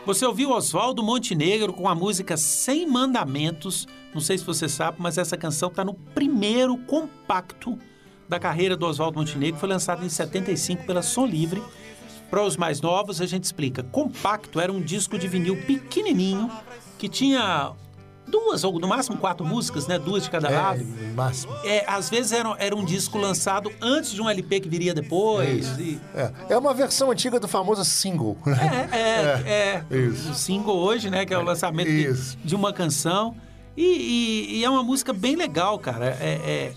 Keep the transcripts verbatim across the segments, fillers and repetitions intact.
Você ouviu Oswaldo Montenegro com a música Sem Mandamentos. Não sei se você sabe, mas essa canção está no primeiro compacto da carreira do Oswaldo Montenegro. Foi lançado em setenta e cinco pela Som Livre. Para os mais novos, a gente explica. Compacto era um disco de vinil pequenininho que tinha duas ou no máximo quatro músicas, né? Duas de cada é, lado. No máximo. É, às vezes era, era um disco lançado antes de um L P que viria depois. É, e... é. é uma versão antiga do famoso single. É, é, é. é. Isso. O single hoje, né? Que é o lançamento de, de uma canção. E, e, e é uma música bem legal, cara. É, é,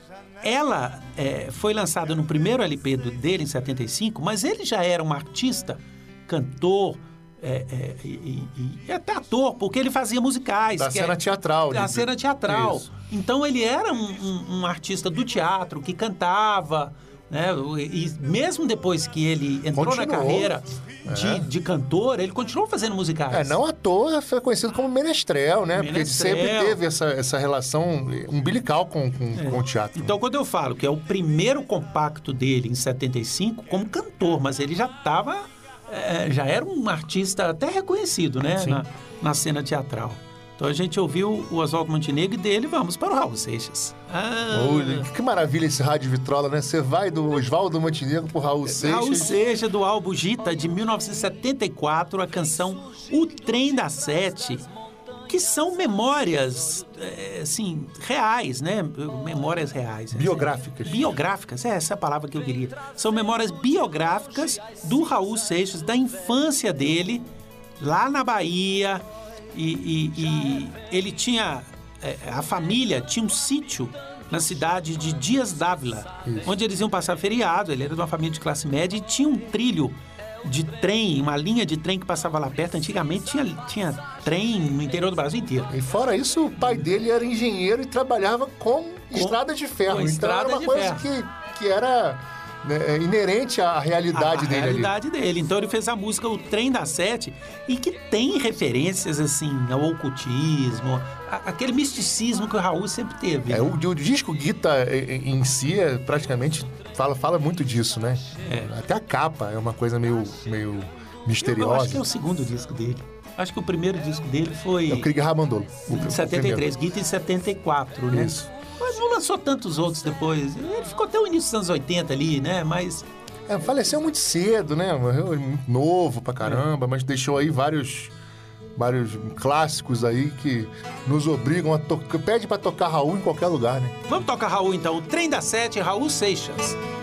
ela é, foi lançada no primeiro L P do, dele, em setenta e cinco, mas ele já era um artista, cantor, é, é, e, e, e até ator, porque ele fazia musicais. Da cena é, teatral. Da de... cena teatral. Isso. Então ele era um, um, um artista do teatro, que cantava, né? E mesmo depois que ele entrou Continuou. na carreira de, é. de cantor, ele continuou fazendo musicais. É, não à toa foi conhecido como menestrel, né? Menestrel. Porque ele sempre teve essa, essa relação umbilical com, com, é. com o teatro. Então, quando eu falo que é o primeiro compacto dele em setenta e cinco, como cantor, mas ele já estava, é, já era um artista até reconhecido, né? Na, na cena teatral. Então a gente ouviu o Oswaldo Montenegro e dele vamos para o Raul Seixas. Ah. Olha, que maravilha esse Rádio Vitrola, né? Você vai do Oswaldo Montenegro pro Raul Seixas. Raul Seixas, do álbum Gita, de mil novecentos e setenta e quatro, a canção O Trem da Sete, que são memórias, assim, reais, né? Memórias reais. Biográficas. Biográficas, é essa a palavra que eu queria. São memórias biográficas do Raul Seixas, da infância dele, lá na Bahia. E, e, e ele tinha, a família tinha um sítio na cidade de Dias Dávila, Isso. onde eles iam passar feriado. Ele era de uma família de classe média e tinha um trilho de trem, uma linha de trem que passava lá perto. Antigamente tinha, tinha trem no interior do Brasil inteiro. E fora isso, o pai dele era engenheiro e trabalhava com, com estrada de ferro. Com então estrada era uma de coisa ferro. que, que era... É inerente à realidade a, a dele. A realidade ali. dele. Então ele fez a música O Trem da Sete, e que tem referências assim ao ocultismo, a, aquele misticismo que o Raul sempre teve. É, né? o, o disco Gita em si é, praticamente fala, fala muito disso, né? É. Até a capa é uma coisa meio, meio misteriosa. Eu acho que é o segundo disco dele. Acho que o primeiro disco dele foi... É o Krieg Ramandolo. Em setenta e três, Gita em setenta e quatro, né? Isso. Mas não lançou tantos outros depois. Ele ficou até o início dos anos oitenta ali, né? Mas... É, faleceu muito cedo, né? Morreu muito novo pra caramba, é. mas deixou aí vários, vários clássicos aí que nos obrigam a tocar... Pede pra tocar Raul em qualquer lugar, né? Vamos tocar Raul, então. O Trem da Sete, Raul Seixas.